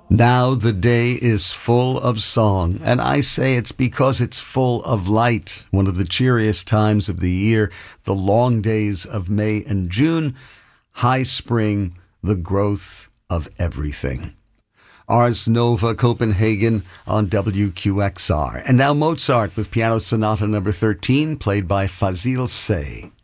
Now the day is full of song, and I say it's because it's full of light. One of the cheeriest times of the year, the long days of May and June, high spring, the growth of everything. Ars Nova Copenhagen on WQXR. And now Mozart with Piano Sonata number 13, played by Fazil Say.